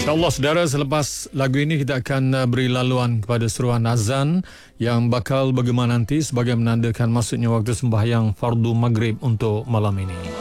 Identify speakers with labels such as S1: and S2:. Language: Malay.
S1: InsyaAllah saudara, selepas lagu ini kita akan beri laluan kepada seruan azan yang bakal bergema nanti sebagai menandakan masuknya waktu sembahyang fardu maghrib untuk malam ini.